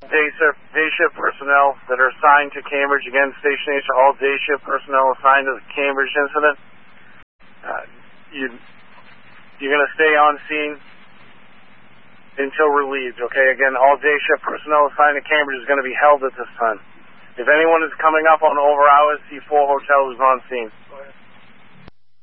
day shift personnel that are assigned to Cambridge. Again, Station H, all day shift personnel assigned to the Cambridge incident. You're going to stay on scene until relieved, okay? Again, all day shift personnel assigned to Cambridge is going to be held at this time. If anyone is coming up on over hours, C4 Hotel is on scene.